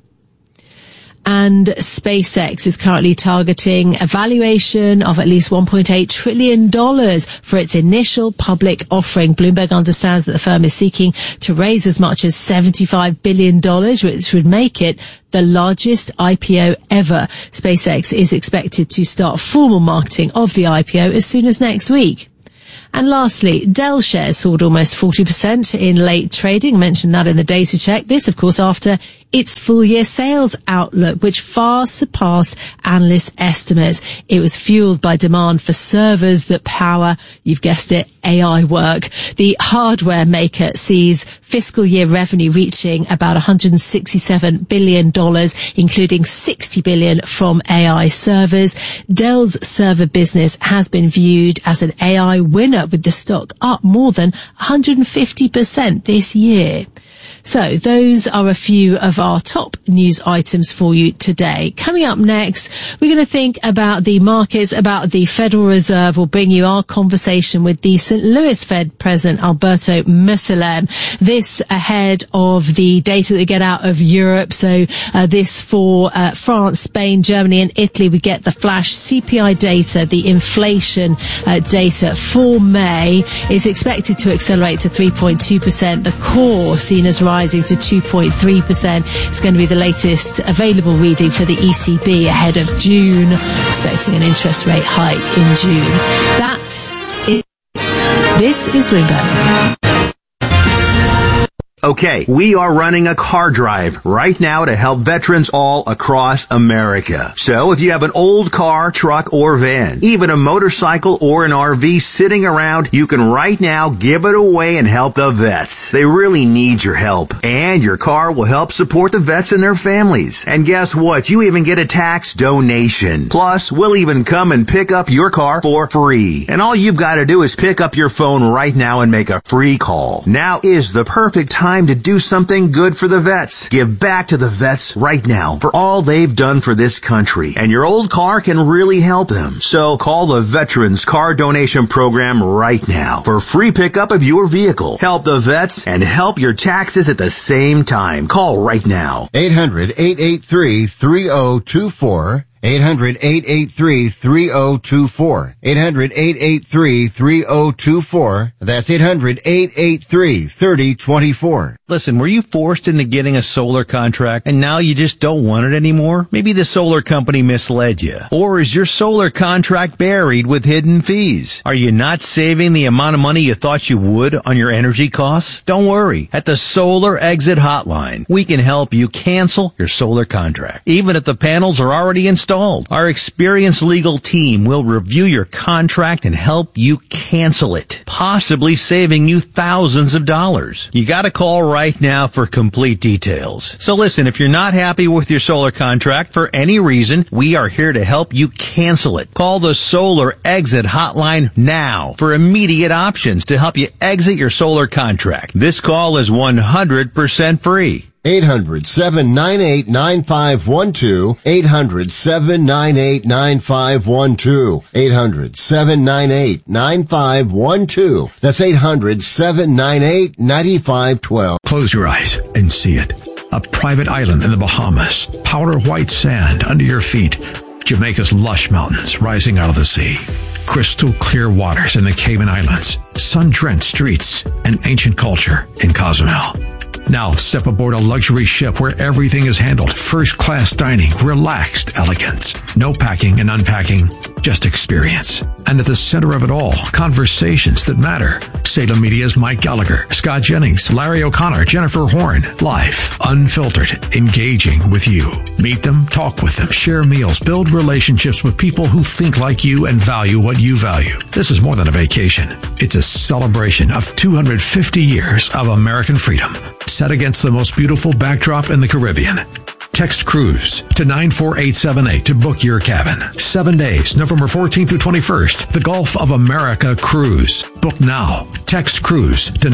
And SpaceX is currently targeting a valuation of at least $1.8 trillion for its initial public offering. Bloomberg understands that the firm is seeking to raise as much as $75 billion, which would make it the largest IPO ever. SpaceX is expected to start formal marketing of the IPO as soon as next week. And lastly, Dell shares soared almost 40% in late trading. I mentioned that in the data check. This, of course, after its full-year sales outlook, which far surpassed analyst estimates. It was fueled by demand for servers that power, you've guessed it, AI work. The hardware maker sees fiscal year revenue reaching about $167 billion, including $60 billion from AI servers. Dell's server business has been viewed as an AI winner, with the stock up more than 150% this year. So those are a few of our top news items for you today. Coming up next, we're going to think about the markets, about the Federal Reserve. We'll bring you our conversation with the St. Louis Fed President, Alberto Mussolem. This ahead of the data that we get out of Europe. So this for France, Spain, Germany and Italy. We get the flash CPI data, the inflation data for May is expected to accelerate to 3.2%. The core seen as rising to 2.3%. It's going to be the latest available reading for the ECB ahead of June, expecting an interest rate hike in June. This is Bloomberg. Okay, we are running a car drive right now to help veterans all across America. So if you have an old car, truck, or van, even a motorcycle or an RV sitting around, you can right now give it away and help the vets. They really need your help. And your car will help support the vets and their families. And guess what? You even get a tax donation. Plus, we'll even come and pick up your car for free. And all you've got to do is pick up your phone right now and make a free call. Now is the perfect time to do something good for the vets. Give back to the vets right now for all they've done for this country. And your old car can really help them. So call the Veterans Car Donation Program right now for free pickup of your vehicle. Help the vets and help your taxes at the same time. Call right now. 800-883-3024. 800-883-3024. 800-883-3024. That's 800-883-3024. Listen, were you forced into getting a solar contract and now you just don't want it anymore? Maybe the solar company misled you. Or is your solar contract buried with hidden fees? Are you not saving the amount of money you thought you would on your energy costs? Don't worry. At the Solar Exit Hotline, we can help you cancel your solar contract, even if the panels are already installed. Our experienced legal team will review your contract and help you cancel it, possibly saving you thousands of dollars. You got to call right now for complete details. So listen, if you're not happy with your solar contract for any reason, we are here to help you cancel it. Call the Solar Exit Hotline now for immediate options to help you exit your solar contract. This call is 100% free. 800-798-9512. 800-798-9512. 800-798-9512. That's 800-798-9512. Close your eyes and see it. A private island in the Bahamas. Powder white sand under your feet. Jamaica's lush mountains rising out of the sea. Crystal clear waters in the Cayman Islands. Sun-drenched streets and ancient culture in Cozumel. Now step aboard a luxury ship where everything is handled. First-class dining, relaxed elegance. No packing and unpacking, just experience. And at the center of it all, conversations that matter. Salem Media's Mike Gallagher, Scott Jennings, Larry O'Connor, Jennifer Horn. Live, unfiltered, engaging with you. Meet them, talk with them, share meals, build relationships with people who think like you and value what you value. This is more than a vacation. It's a celebration of 250 years of American freedom, set against the most beautiful backdrop in the Caribbean. Text cruise to 94878 to book your cabin. 7 days, November 14th through 21st. The Gulf of America Cruise. Book now. Text cruise to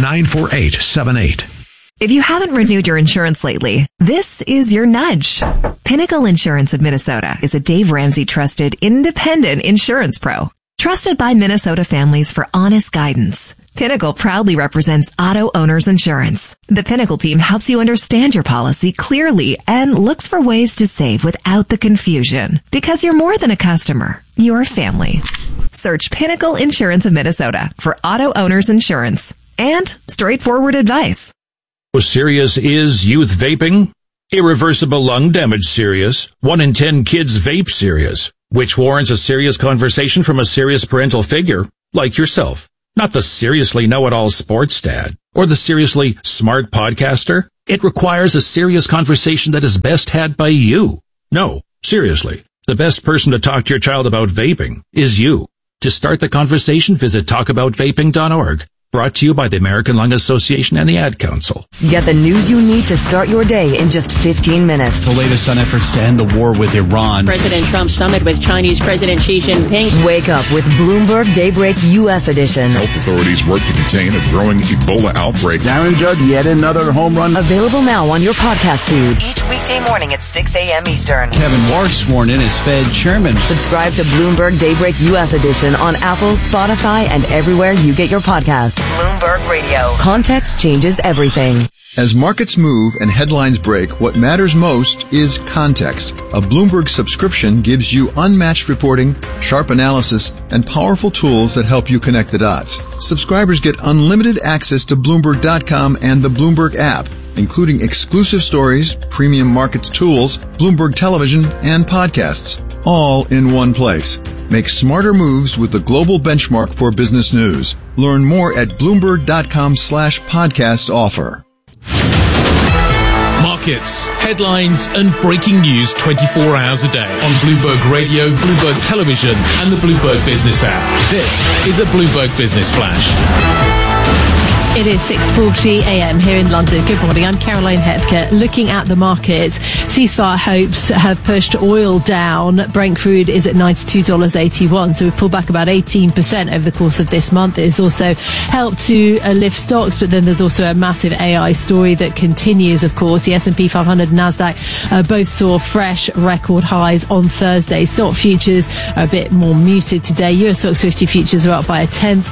94878. If you haven't renewed your insurance lately, this is your nudge. Pinnacle Insurance of Minnesota is a Dave Ramsey trusted independent insurance pro. Trusted by Minnesota families for honest guidance. Pinnacle proudly represents auto owners insurance. The Pinnacle team helps you understand your policy clearly and looks for ways to save without the confusion. Because you're more than a customer, you're a family. Search Pinnacle Insurance of Minnesota for auto owners insurance and straightforward advice. Serious is youth vaping? Irreversible lung damage serious. 1 in 10 kids vape serious, which warrants a serious conversation from a serious parental figure like yourself. Not the seriously know-it-all sports dad or the seriously smart podcaster. It requires a serious conversation that is best had by you. No, seriously, the best person to talk to your child about vaping is you. To start the conversation, visit talkaboutvaping.org. Brought to you by the American Lung Association and the Ad Council. Get the news you need to start your day in just 15 minutes. The latest on efforts to end the war with Iran. President Trump's summit with Chinese President Xi Jinping. Wake up with Bloomberg Daybreak U.S. edition. Health authorities work to contain a growing Ebola outbreak. Darren Judd, yet another home run. Available now on your podcast feed. Each weekday morning at 6 a.m. Eastern. Kevin Warsh sworn in as Fed chairman. Subscribe to Bloomberg Daybreak U.S. edition on Apple, Spotify, and everywhere you get your podcasts. Bloomberg Radio. Context changes everything. As markets move and headlines break, what matters most is context. A Bloomberg subscription gives you unmatched reporting, sharp analysis, and powerful tools that help you connect the dots. Subscribers get unlimited access to Bloomberg.com and the Bloomberg app, including exclusive stories, premium markets tools, Bloomberg television, and podcasts, all in one place. Make smarter moves with the global benchmark for business news. Learn more at Bloomberg.com/podcast offer. Markets, headlines, and breaking news 24 hours a day on Bloomberg Radio, Bloomberg Television, and the Bloomberg Business app. This is a Bloomberg Business Flash. It is 6:40 a.m. here in London. Good morning. I'm Caroline Hepker. Looking at the markets, ceasefire hopes have pushed oil down. Brent crude is at $92.81, so we've pulled back about 18% over the course of this month. It has also helped to lift stocks, but then there's also a massive AI story that continues, of course. The S&P 500 and NASDAQ both saw fresh record highs on Thursday. Stock futures are a bit more muted today. US Stocks 50 futures are up by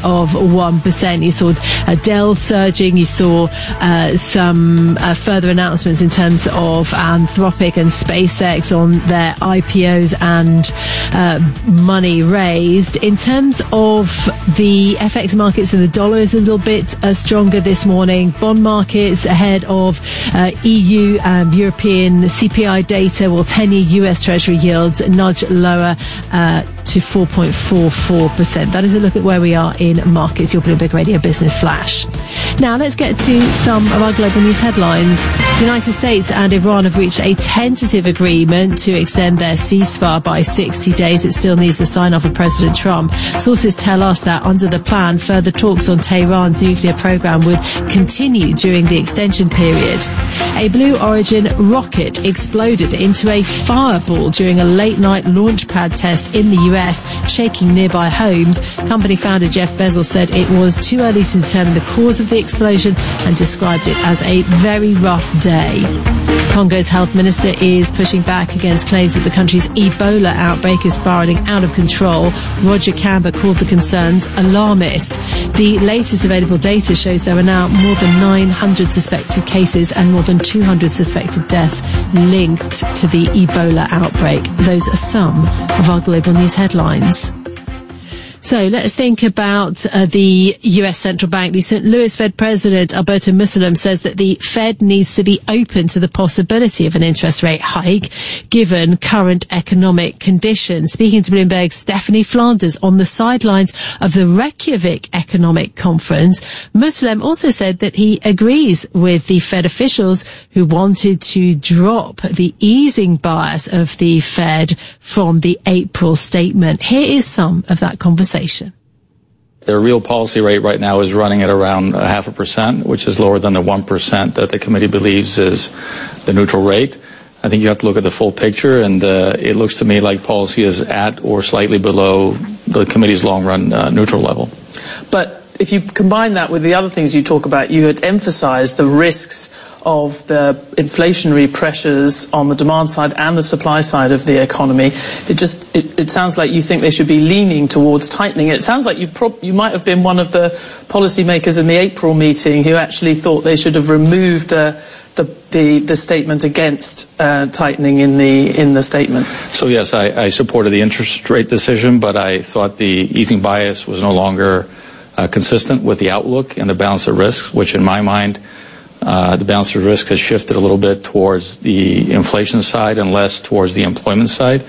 0.1%. You saw Dell surging. You saw some further announcements in terms of Anthropic and SpaceX on their IPOs and money raised. In terms of the FX markets, and the dollar is a little bit stronger this morning. Bond markets ahead of EU and European CPI data. Well, 10-year US Treasury yields nudge lower to 4.44%. That is a look at where we are in markets. Your Bloomberg Radio Business Flash. Now let's get to some of our global news headlines. The United States and Iran have reached a tentative agreement to extend their ceasefire by 60 days. It still needs the sign-off of President Trump. Sources tell us that under the plan, further talks on Tehran's nuclear program would continue during the extension period. A Blue Origin rocket exploded into a fireball during a late-night launch pad test in the US, shaking nearby homes. Company founder Jeff Bezos said it was too early to determine the cause of the explosion and described it as a very rough day. Congo's health minister is pushing back against claims that the country's Ebola outbreak is spiraling out of control. Roger Kamba called the concerns alarmist. The latest available data shows there are now more than 900 suspected cases and more than 200 suspected deaths linked to the Ebola outbreak. Those are some of our global news headlines. So let's think about the U.S. Central Bank. The St. Louis Fed President Alberto Mussolem says that the Fed needs to be open to the possibility of an interest rate hike given current economic conditions. Speaking to Bloomberg's Stephanie Flanders on the sidelines of the Reykjavik Economic Conference, Mussolem also said that he agrees with the Fed officials who wanted to drop the easing bias of the Fed from the April statement. Here is some of that conversation. Their real policy rate right now is running at around 0.5%, which is lower than the 1% that the committee believes is the neutral rate. I think you have to look at the full picture, and it looks to me like policy is at or slightly below the committee's long-run neutral level. But if you combine that with the other things you talk about, you had emphasized the risks of the inflationary pressures on the demand side and the supply side of the economy. It sounds like you think they should be leaning towards tightening. It sounds like you might have been one of the policymakers in the April meeting who actually thought they should have removed the statement against tightening in the statement. So yes, I supported the interest rate decision, but I thought the easing bias was no longer consistent with the outlook and the balance of risks, which in my mind, the balance of risk has shifted a little bit towards the inflation side and less towards the employment side.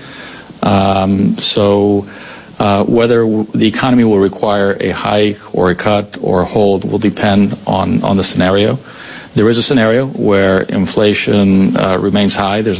So whether the economy will require a hike or a cut or a hold will depend on the scenario. There is a scenario where inflation remains high. There's